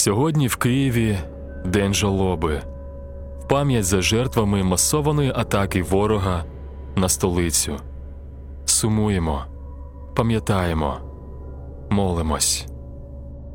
Сьогодні в Києві День жалоби, в пам'ять за жертвами масованої атаки ворога на столицю. Сумуємо, пам'ятаємо, молимось.